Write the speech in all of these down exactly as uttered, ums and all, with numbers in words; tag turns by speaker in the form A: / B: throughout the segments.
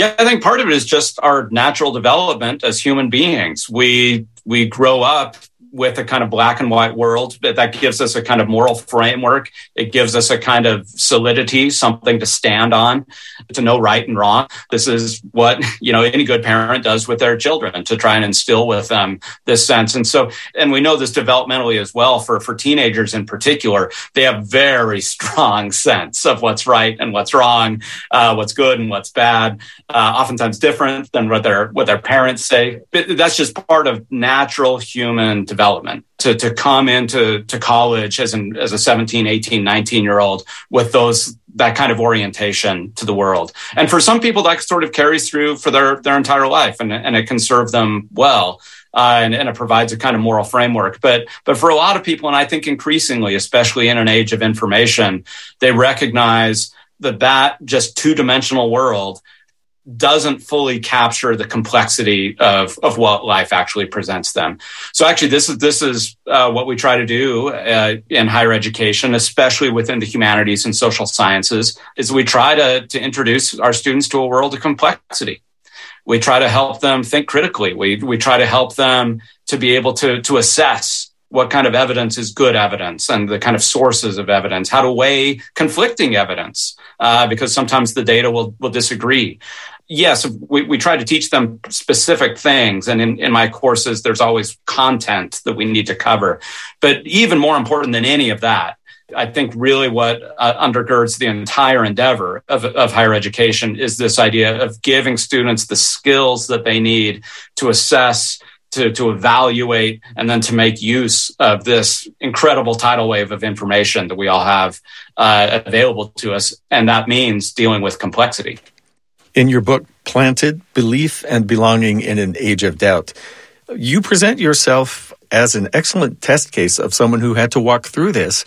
A: Yeah, I think part of it is just our natural development as human beings. We we grow up with a kind of black and white world that gives us a kind of moral framework. It gives us a kind of solidity, something to stand on, to know right and wrong. This is what, you know, any good parent does with their children, to try and instill with them this sense. And so, and we know this developmentally as well for, for teenagers in particular, they have very strong sense of what's right and what's wrong, uh, what's good and what's bad, uh, oftentimes different than what their, what their parents say. But that's just part of natural human development. Development to, to come into to college as an as a seventeen, eighteen, nineteen year old with those that kind of orientation to the world. And for some people that sort of carries through for their, their entire life, and, and it can serve them well. Uh, and, and it provides a kind of moral framework. But but for a lot of people, and I think increasingly, especially in an age of information, they recognize that that just two-dimensional world doesn't fully capture the complexity of, of what life actually presents them. So actually, this is this is uh, what we try to do uh, in higher education, especially within the humanities and social sciences, is we try to, to introduce our students to a world of complexity. We try to help them think critically. We we try to help them to be able to, to assess what kind of evidence is good evidence and the kind of sources of evidence, how to weigh conflicting evidence, uh, because sometimes the data will, will disagree. Yes, we, we try to teach them specific things. And in, in my courses, there's always content that we need to cover. But even more important than any of that, I think really what uh, undergirds the entire endeavor of, of higher education is this idea of giving students the skills that they need to assess, to, to evaluate, and then to make use of this incredible tidal wave of information that we all have uh, available to us. And that means dealing with complexity.
B: In your book, Planted, Belief and Belonging in an Age of Doubt, you present yourself as an excellent test case of someone who had to walk through this,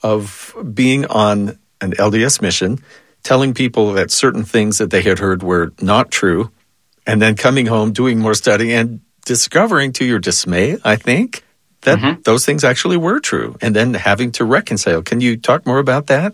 B: of being on an L D S mission, telling people that certain things that they had heard were not true, and then coming home, doing more study, and discovering to your dismay, I think, that mm-hmm. those things actually were true, and then having to reconcile. Can you talk more about that?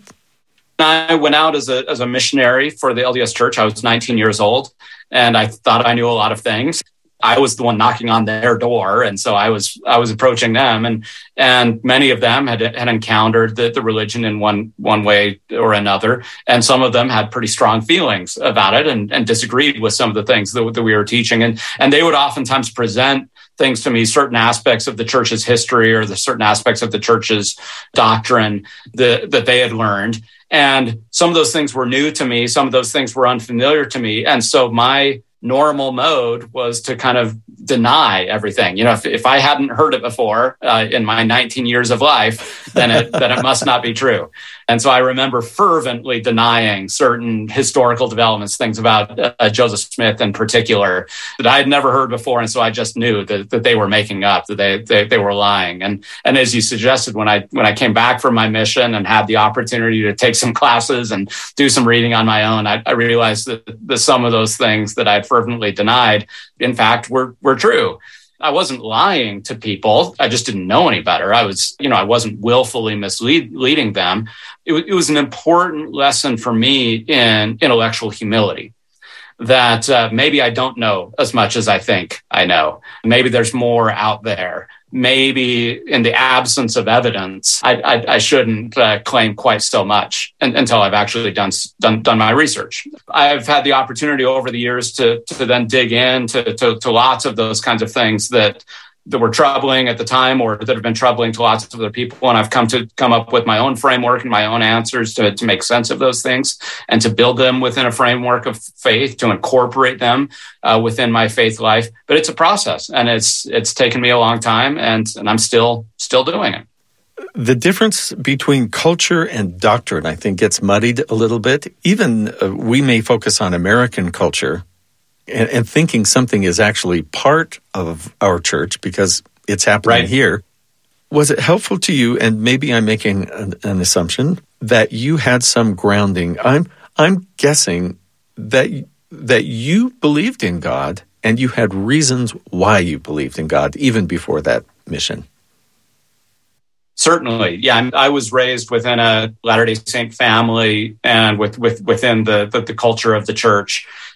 A: I went out as a as a missionary for the L D S Church. I was nineteen years old, and I thought I knew a lot of things. I was the one knocking on their door, and so I was I was approaching them, and and many of them had had encountered the, the religion in one one way or another, and some of them had pretty strong feelings about it, and, and disagreed with some of the things that, that we were teaching, and and they would oftentimes present things to me, certain aspects of the church's history or the certain aspects of the church's doctrine that that they had learned. And some of those things were new to me. Some of those things were unfamiliar to me. And so my normal mode was to kind of deny everything. You know, if, if I hadn't heard it before uh, in my nineteen years of life, then it, then it must not be true. And so I remember fervently denying certain historical developments, things about uh, Joseph Smith in particular, that I had never heard before. And so I just knew that, that they were making up, that they, they they were lying. And and as you suggested, when I when I came back from my mission and had the opportunity to take some classes and do some reading on my own, I, I realized that, that some of those things that I had fervently denied, in fact, were were true. I wasn't lying to people. I just didn't know any better. I was, you know, I wasn't willfully misleading them. It, it was an important lesson for me in intellectual humility, that uh, maybe I don't know as much as I think I know. Maybe there's more out there. Maybe in the absence of evidence, I, I, I shouldn't uh, claim quite so much and, until I've actually done, done done my research. I've had the opportunity over the years to to then dig into to, to lots of those kinds of things that that were troubling at the time, or that have been troubling to lots of other people. And I've come to come up with my own framework and my own answers to, to make sense of those things and to build them within a framework of faith, to incorporate them uh, within my faith life. But it's a process, and it's it's taken me a long time, and, and I'm still still doing it.
B: The difference between culture and doctrine, I think, gets muddied a little bit. Even uh, we may focus on American culture, And, and thinking something is actually part of our church because it's happening
A: right
B: here. Was it helpful to you, and maybe I'm making an, an assumption, that you had some grounding? I'm I'm guessing that that you believed in God and you had reasons why you believed in God even before that mission.
A: Certainly, yeah. I was raised within a Latter-day Saint family and with, with within the, the the culture of the church.